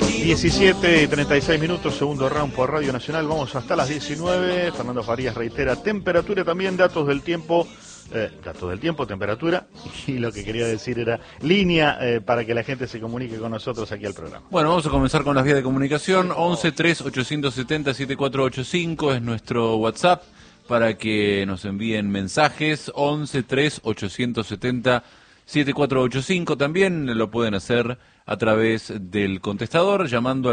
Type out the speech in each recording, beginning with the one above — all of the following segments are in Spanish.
17:36, segundo round por Radio Nacional. Vamos hasta las 19. Fernando Farías reitera temperatura, también datos del tiempo, temperatura. Y lo que quería decir era línea para que la gente se comunique con nosotros aquí al programa. Bueno, vamos a comenzar con las vías de comunicación. 11 3 870 7485 es nuestro WhatsApp para que nos envíen mensajes. 11 3 870 7485. También lo pueden hacer a través del contestador llamando al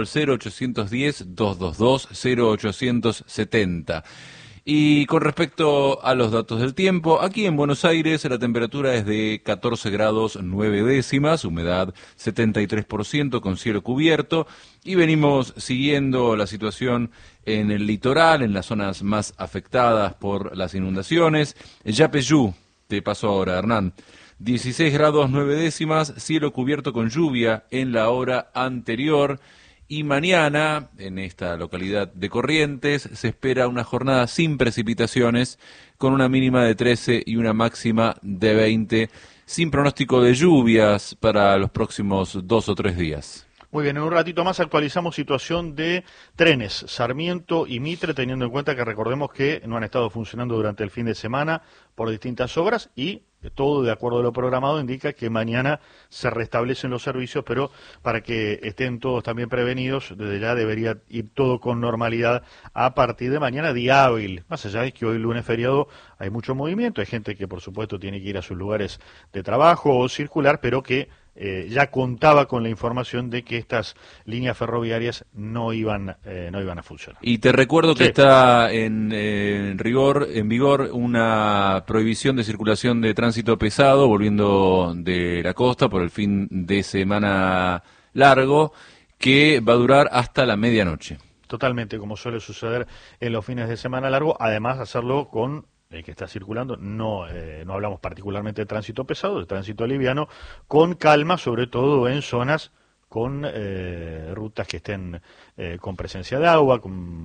0810-222-0870. Y con respecto a los datos del tiempo, aquí en Buenos Aires la temperatura es de 14 grados 9 décimas, humedad 73% con cielo cubierto, y venimos siguiendo la situación en el litoral, en las zonas más afectadas por las inundaciones. Yapeyú, te paso ahora, Hernán. 16 grados 9 décimas, cielo cubierto con lluvia en la hora anterior, y mañana en esta localidad de Corrientes se espera una jornada sin precipitaciones con una mínima de 13 y una máxima de 20, sin pronóstico de lluvias para los próximos 2 o 3 días. Muy bien, en un ratito más actualizamos situación de trenes, Sarmiento y Mitre, teniendo en cuenta que recordemos que no han estado funcionando durante el fin de semana por distintas obras y todo de acuerdo a lo programado indica que mañana se restablecen los servicios, pero para que estén todos también prevenidos, desde ya debería ir todo con normalidad a partir de mañana, día hábil. Más allá de que hoy lunes feriado hay mucho movimiento, hay gente que por supuesto tiene que ir a sus lugares de trabajo o circular, pero que ya contaba con la información de que estas líneas ferroviarias no iban a funcionar. Y te recuerdo que está en vigor una prohibición de circulación de tránsito pesado volviendo de la costa por el fin de semana largo, que va a durar hasta la medianoche. Totalmente, como suele suceder en los fines de semana largo, además hacerlo con el que está circulando, no hablamos particularmente de tránsito pesado, de tránsito liviano, con calma, sobre todo en zonas con rutas que estén con presencia de agua,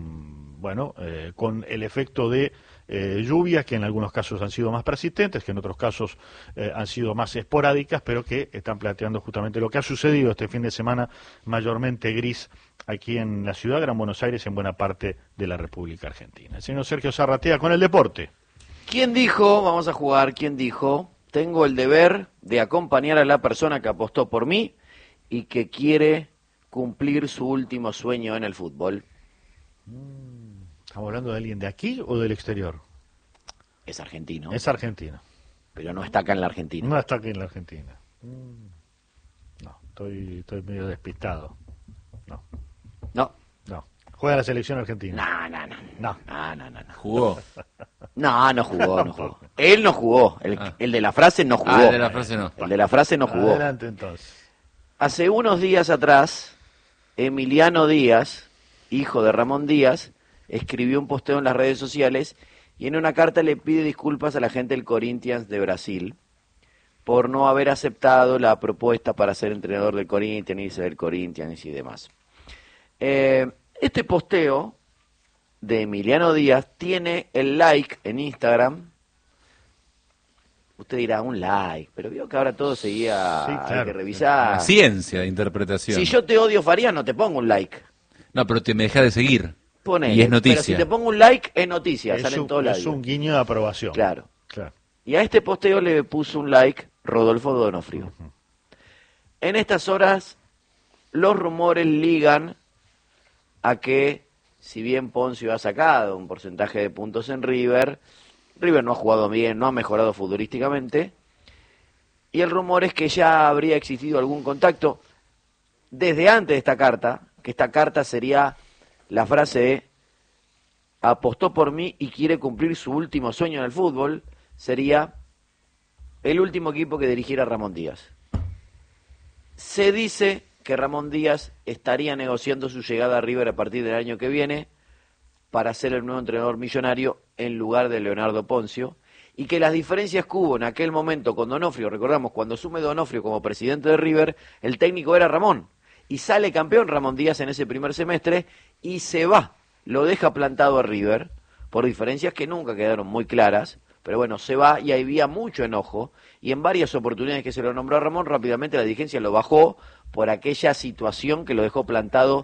con el efecto de lluvias que en algunos casos han sido más persistentes, que en otros casos han sido más esporádicas, pero que están planteando justamente lo que ha sucedido este fin de semana, mayormente gris aquí en la ciudad, Gran Buenos Aires, en buena parte de la República Argentina. El señor Sergio Zarratea con el deporte. ¿Quién dijo, vamos a jugar, quién dijo, tengo el deber de acompañar a la persona que apostó por mí y que quiere cumplir su último sueño en el fútbol? ¿Estamos hablando de alguien de aquí o del exterior? Es argentino. Es argentino. Pero no está acá en la Argentina. No está aquí en la Argentina. No, estoy medio despistado. No. ¿Juega la selección argentina? No. ¿Jugó? No jugó. Él no jugó. El de la frase no jugó. El de la frase no. El de la frase no jugó. Adelante entonces. Hace unos días atrás, Emiliano Díaz, hijo de Ramón Díaz, escribió un posteo en las redes sociales y en una carta le pide disculpas a la gente del Corinthians de Brasil por no haber aceptado la propuesta para ser entrenador del Corinthians, irse del Corinthians y demás. Este posteo de Emiliano Díaz tiene el like en Instagram. Usted dirá, un like, pero vio que ahora todo seguía, sí, claro, hay que revisar. La ciencia de interpretación. Si yo te odio, Farías, no te pongo un like. No, pero me deja de seguir. Ponele, y es noticia. Pero si te pongo un like, es noticia, sale en todos lados. Es un guiño de aprobación. Claro. Y a este posteo le puso un like Rodolfo Donofrio. En estas horas, los rumores ligan a que, si bien Poncio ha sacado un porcentaje de puntos en River no ha jugado bien, no ha mejorado futbolísticamente, y el rumor es que ya habría existido algún contacto desde antes de esta carta, que esta carta sería la frase apostó por mí y quiere cumplir su último sueño en el fútbol, sería el último equipo que dirigiera Ramón Díaz. Se dice que Ramón Díaz estaría negociando su llegada a River a partir del año que viene para ser el nuevo entrenador millonario en lugar de Leonardo Poncio, y que las diferencias que hubo en aquel momento con Donofrio, recordamos, cuando asume Donofrio como presidente de River, el técnico era Ramón, y sale campeón Ramón Díaz en ese primer semestre, y se va, lo deja plantado a River, por diferencias que nunca quedaron muy claras, Pero bueno, se va y había mucho enojo, y en varias oportunidades que se lo nombró a Ramón, rápidamente la dirigencia lo bajó por aquella situación que lo dejó plantado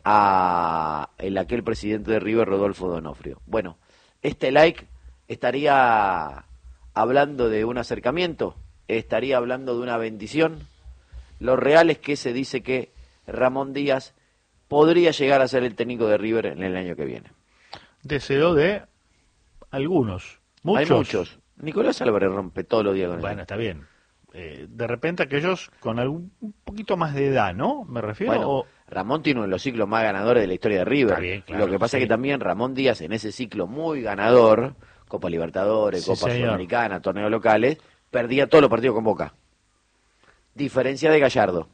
a aquel presidente de River, Rodolfo Donofrio. Bueno, este like estaría hablando de un acercamiento, estaría hablando de una bendición. Lo real es que se dice que Ramón Díaz podría llegar a ser el técnico de River en el año que viene. Deseo de algunos, muchos. Hay muchos. Nicolás Álvarez rompe todos los días con Bueno, está bien. De repente aquellos con un poquito más de edad, ¿no? Me refiero. Bueno, Ramón tiene uno de los ciclos más ganadores de la historia de River. Está bien, claro, Lo que pasa sí. es que también Ramón Díaz en ese ciclo muy ganador, Copa Libertadores, Sí, Copa señor. Sudamericana, torneos locales, perdía todos los partidos con Boca. Diferencia de Gallardo,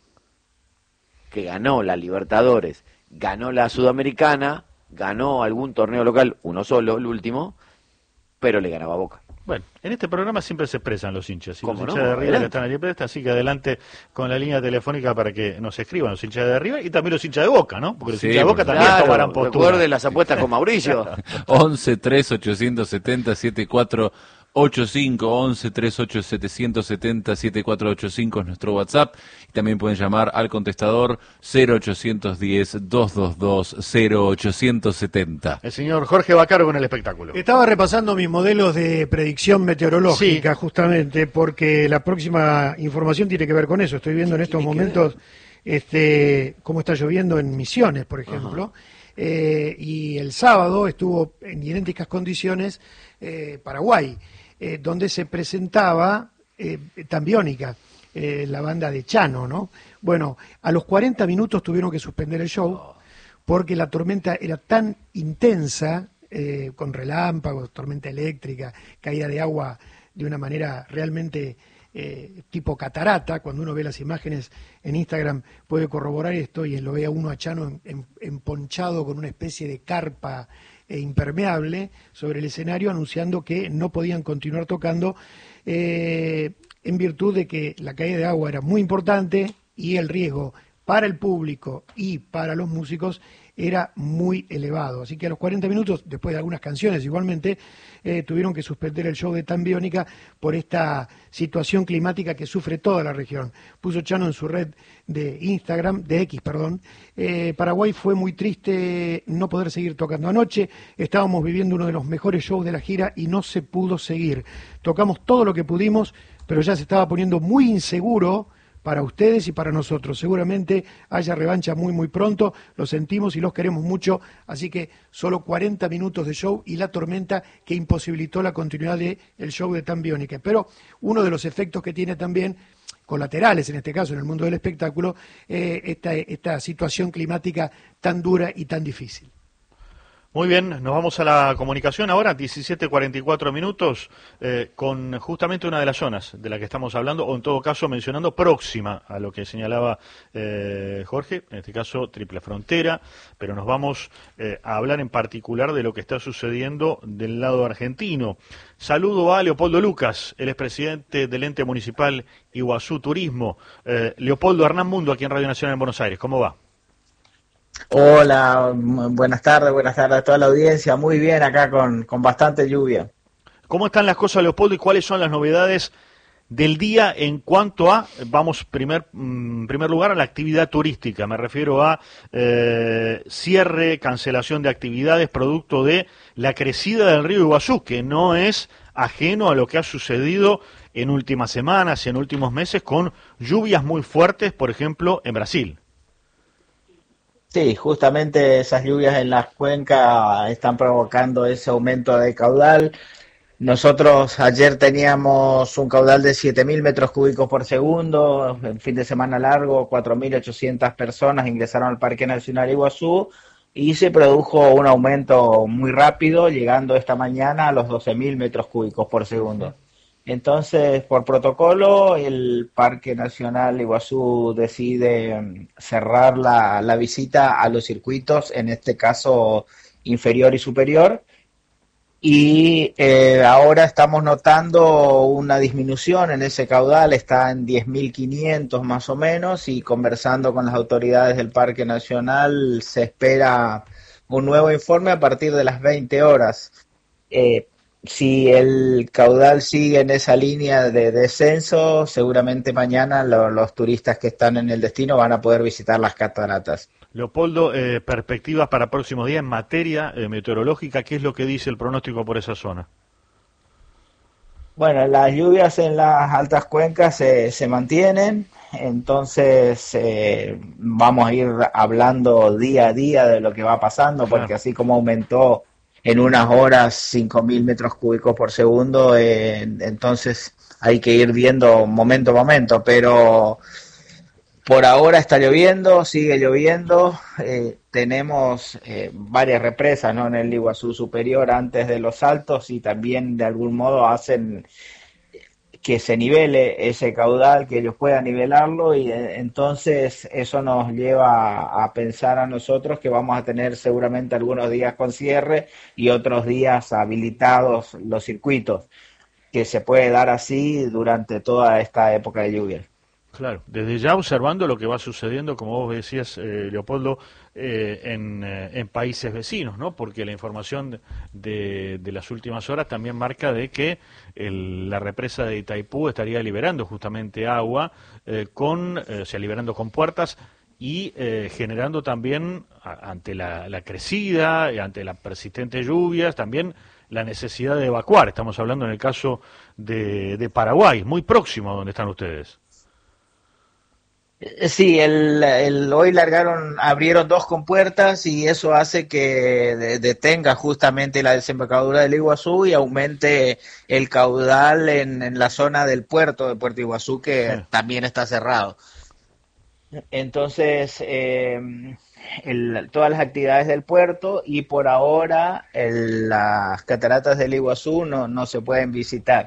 que ganó la Libertadores, ganó la Sudamericana, ganó algún torneo local, uno solo, el último, pero le ganaba a Boca. Bueno, en este programa siempre se expresan los hinchas. Y los ¿Cómo no? hinchas de River Adelante. están allí prestas, así que adelante con la línea telefónica para que nos escriban los hinchas de River y también los hinchas de Boca, ¿no? Porque los Sí, hinchas de Boca por también Claro, tomarán postura. recuerde las apuestas con Mauricio. 11 3 870 7485, 11 38 770 7485 es nuestro WhatsApp, y también pueden llamar al contestador 0810 222 0870. El señor Jorge Bacaro con el espectáculo. Estaba repasando mis modelos de predicción meteorológica, justamente, porque la próxima información tiene que ver con eso. Estoy viendo en estos tiene que momentos cómo está lloviendo en Misiones, por ejemplo. Y el sábado estuvo en idénticas condiciones Paraguay, donde se presentaba Tambiónica, la banda de Chano, ¿no? Bueno, a los 40 minutos tuvieron que suspender el show porque la tormenta era tan intensa, con relámpagos, tormenta eléctrica, caída de agua de una manera realmente tipo catarata. Cuando uno ve las imágenes en Instagram puede corroborar esto, y lo ve a uno a Chano emponchado con una especie de carpa impermeable sobre el escenario, anunciando que no podían continuar tocando en virtud de que la caída de agua era muy importante y el riesgo para el público y para los músicos era muy elevado. Así que a los 40 minutos, después de algunas canciones igualmente, tuvieron que suspender el show de Tambiónica por esta situación climática que sufre toda la región. Puso Chano en su red de Instagram, de X, perdón. Paraguay fue muy triste no poder seguir tocando. Anoche estábamos viviendo uno de los mejores shows de la gira y no se pudo seguir. Tocamos todo lo que pudimos, pero ya se estaba poniendo muy inseguro para ustedes y para nosotros. Seguramente haya revancha muy muy pronto, los sentimos y los queremos mucho, así que solo 40 minutos de show y la tormenta que imposibilitó la continuidad del show de Tambiónica. Pero uno de los efectos que tiene también, colaterales en este caso en el mundo del espectáculo, esta situación climática tan dura y tan difícil. Muy bien, nos vamos a la comunicación ahora, 17:44 minutos, con justamente una de las zonas de la que estamos hablando, o en todo caso mencionando próxima a lo que señalaba Jorge, en este caso Triple Frontera, pero nos vamos a hablar en particular de lo que está sucediendo del lado argentino. Saludo a Leopoldo Lucas, él es presidente del ente municipal Iguazú Turismo. Leopoldo, Hernán Mundo, aquí en Radio Nacional en Buenos Aires, ¿cómo va? Hola, buenas tardes a toda la audiencia. Muy bien, acá con bastante lluvia. ¿Cómo están las cosas, Leopoldo, y cuáles son las novedades del día en cuanto a, vamos, en primer lugar, a la actividad turística? Me refiero a cierre, cancelación de actividades producto de la crecida del río Iguazú, que no es ajeno a lo que ha sucedido en últimas semanas y en últimos meses con lluvias muy fuertes, por ejemplo, en Brasil. Sí, justamente esas lluvias en las cuencas están provocando ese aumento de caudal. Nosotros ayer teníamos un caudal de 7.000 metros cúbicos por segundo, en fin de semana largo, 4.800 personas ingresaron al Parque Nacional Iguazú y se produjo un aumento muy rápido, llegando esta mañana a los 12.000 metros cúbicos por segundo. Entonces, por protocolo, el Parque Nacional Iguazú decide cerrar la visita a los circuitos, en este caso inferior y superior, y ahora estamos notando una disminución en ese caudal, está en 10.500 más o menos, y conversando con las autoridades del Parque Nacional se espera un nuevo informe a partir de las 20 horas. si el caudal sigue en esa línea de descenso, seguramente mañana los turistas que están en el destino van a poder visitar las cataratas. Leopoldo, perspectivas para próximos días en materia meteorológica, ¿qué es lo que dice el pronóstico por esa zona? Bueno, las lluvias en las altas cuencas se mantienen, entonces vamos a ir hablando día a día de lo que va pasando, Claro. porque así como aumentó en unas horas 5.000 metros cúbicos por segundo, entonces hay que ir viendo momento a momento, pero por ahora está lloviendo, sigue lloviendo, tenemos varias represas, ¿no?, en el Iguazú superior antes de los saltos y también de algún modo hacen que se nivele ese caudal, que ellos puedan nivelarlo y entonces eso nos lleva a pensar a nosotros que vamos a tener seguramente algunos días con cierre y otros días habilitados los circuitos, que se puede dar así durante toda esta época de lluvia. Claro, desde ya observando lo que va sucediendo, como vos decías, Leopoldo, en países vecinos, ¿no? Porque la información de las últimas horas también marca de que la represa de Itaipú estaría liberando justamente agua, o sea, liberando con puertas y generando también, ante la crecida, ante las persistentes lluvias, también la necesidad de evacuar. Estamos hablando en el caso de Paraguay, muy próximo a donde están ustedes. Sí, hoy abrieron dos compuertas y eso hace que detenga justamente la desembocadura del Iguazú y aumente el caudal en la zona del puerto de Puerto Iguazú, que Sí. también está cerrado. Entonces, todas las actividades del puerto y por ahora las cataratas del Iguazú no se pueden visitar.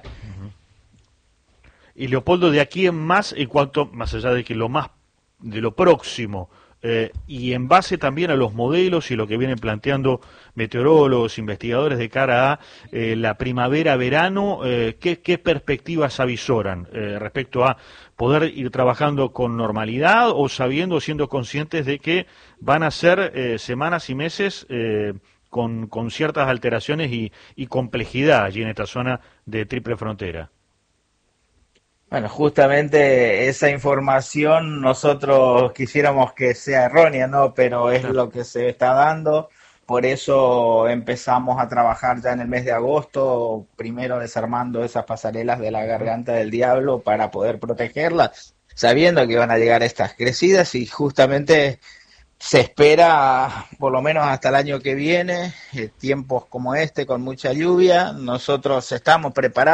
Y Leopoldo, de aquí en más, en cuanto, más allá de que lo más, de lo próximo, y en base también a los modelos y lo que vienen planteando meteorólogos, investigadores de cara a la primavera-verano, ¿qué perspectivas avisoran respecto a poder ir trabajando con normalidad o sabiendo, siendo conscientes de que van a ser semanas y meses con ciertas alteraciones y complejidad allí en esta zona de triple frontera? Bueno, justamente esa información nosotros quisiéramos que sea errónea, ¿no? Pero es Claro. lo que se está dando. Por eso empezamos a trabajar ya en el mes de agosto, primero desarmando esas pasarelas de la garganta del diablo para poder protegerlas, sabiendo que van a llegar estas crecidas y justamente se espera, por lo menos hasta el año que viene, tiempos como este con mucha lluvia. Nosotros estamos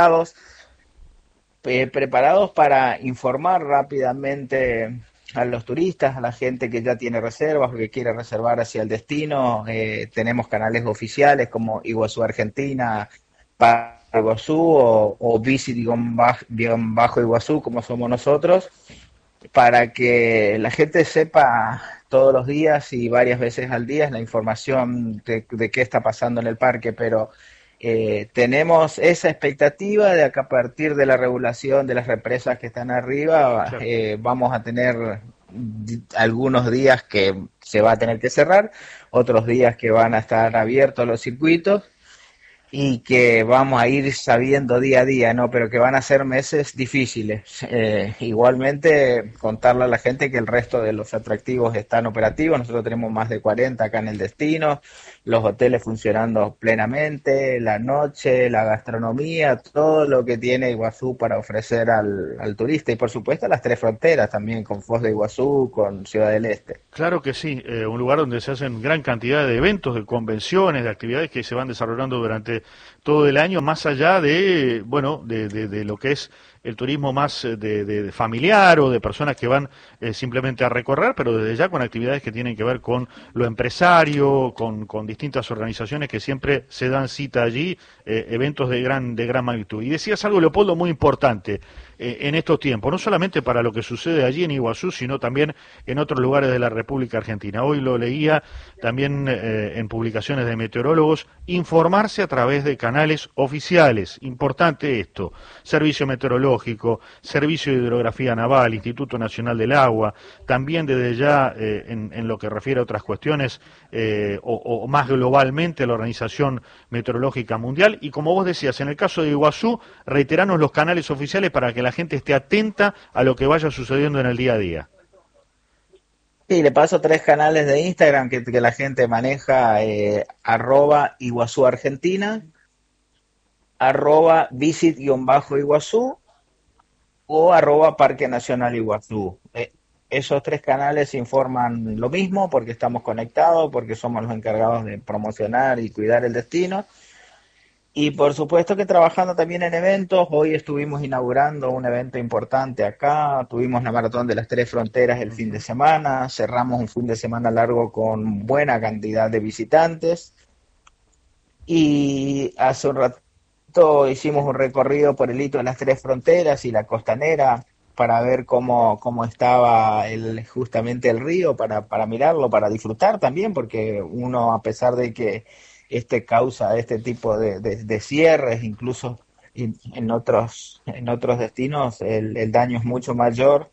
preparados para informar rápidamente a los turistas, a la gente que ya tiene reservas o que quiere reservar hacia el destino. Tenemos canales oficiales como Iguazú Argentina, para Iguazú o Visit-Iguazú, como somos nosotros, para que la gente sepa todos los días y varias veces al día la información de qué está pasando en el parque, pero tenemos esa expectativa de que a partir de la regulación de las represas que están arriba, Claro. vamos a tener algunos días que se va a tener que cerrar, otros días que van a estar abiertos los circuitos y que vamos a ir sabiendo día a día, ¿no? Pero que van a ser meses difíciles. Igualmente, contarle a la gente que el resto de los atractivos están operativos. Nosotros tenemos más de 40 acá en el destino, los hoteles funcionando plenamente, la noche, la gastronomía, todo lo que tiene Iguazú para ofrecer al turista. Y por supuesto las tres fronteras también, con Foz de Iguazú, con Ciudad del Este. Claro que sí, un lugar donde se hacen gran cantidad de eventos, de convenciones, de actividades que se van desarrollando durante todo el año, más allá de, bueno, de lo que es el turismo más de familiar o de personas que van simplemente a recorrer, pero desde ya con actividades que tienen que ver con lo empresario, con distintas organizaciones que siempre se dan cita allí, eventos de gran magnitud. Y decías algo, Leopoldo, muy importante en estos tiempos, no solamente para lo que sucede allí en Iguazú, sino también en otros lugares de la República Argentina. Hoy lo leía también en publicaciones de meteorólogos, informarse a través de canales oficiales, importante esto, Servicio Meteorológico, Meteorológico, Servicio de Hidrografía Naval, Instituto Nacional del Agua, también desde ya en lo que refiere a otras cuestiones o más globalmente la Organización Meteorológica Mundial. Y como vos decías, en el caso de Iguazú, reiteranos los canales oficiales para que la gente esté atenta a lo que vaya sucediendo en el día a día. Sí, le paso 3 canales de Instagram que la gente maneja, @Iguazú Argentina, @Visit_Iguazú o @Parque Nacional Iguazú. Esos 3 canales informan lo mismo porque estamos conectados, porque somos los encargados de promocionar y cuidar el destino. Y por supuesto que trabajando también en eventos. Hoy estuvimos inaugurando un evento importante acá, tuvimos la Maratón de las Tres Fronteras el fin de semana, cerramos un fin de semana largo con buena cantidad de visitantes y hace un rato hicimos un recorrido por el hito de las Tres Fronteras y la costanera para ver cómo estaba justamente el río, para mirarlo, para disfrutar también, porque uno, a pesar de que causa este tipo de cierres, incluso en otros destinos el daño es mucho mayor.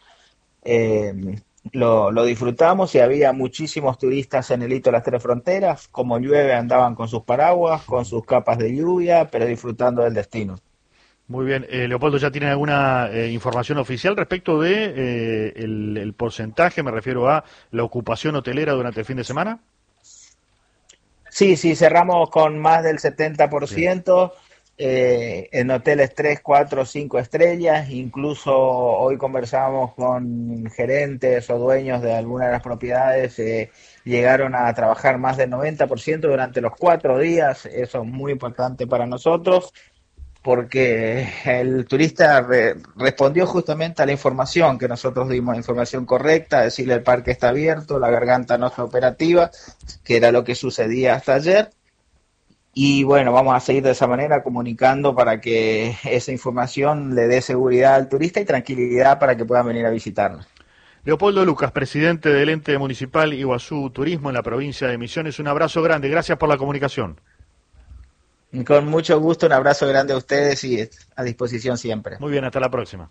Lo disfrutamos y había muchísimos turistas en el hito de las Tres Fronteras. Como llueve andaban con sus paraguas, con sus capas de lluvia, pero disfrutando del destino. Muy bien. Leopoldo, ¿ya tienen alguna información oficial respecto de el porcentaje? Me refiero a la ocupación hotelera durante el fin de semana. Sí, cerramos con más del 70%, en hoteles 3, 4, 5 estrellas. Incluso hoy conversamos con gerentes o dueños de algunas de las propiedades, llegaron a trabajar más del 90% durante los 4 días. Eso es muy importante para nosotros, porque el turista respondió justamente a la información que nosotros dimos, la información correcta, decirle el parque está abierto, la garganta no está operativa, que era lo que sucedía hasta ayer. Y bueno, vamos a seguir de esa manera comunicando para que esa información le dé seguridad al turista y tranquilidad para que puedan venir a visitarnos. Leopoldo Lucas, presidente del ente municipal Iguazú Turismo en la provincia de Misiones, un abrazo grande, gracias por la comunicación. Con mucho gusto, un abrazo grande a ustedes y a disposición siempre. Muy bien, hasta la próxima.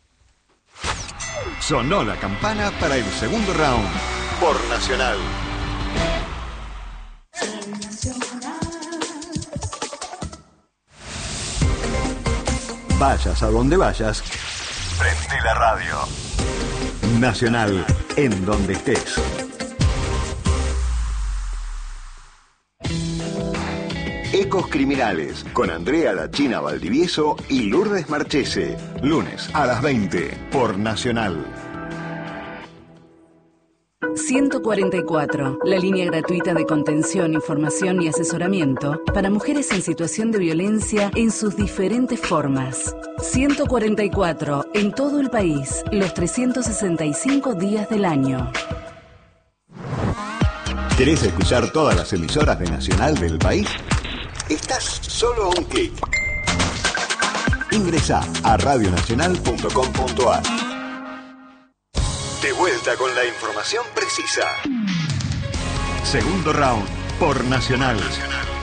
Sonó la campana para el segundo round por Nacional. Vayas a donde vayas, prende la radio. Nacional, en donde estés. Ecos Criminales, con Andrea La China Valdivieso y Lourdes Marchese. Lunes a las 20 por Nacional. 144, la línea gratuita de contención, información y asesoramiento para mujeres en situación de violencia en sus diferentes formas. 144, en todo el país, los 365 días del año. ¿Querés escuchar todas las emisoras de Nacional del país? Estás solo a un clic. Ingresá a radionacional.com.ar. De vuelta con la información precisa. Segundo round por Nacional.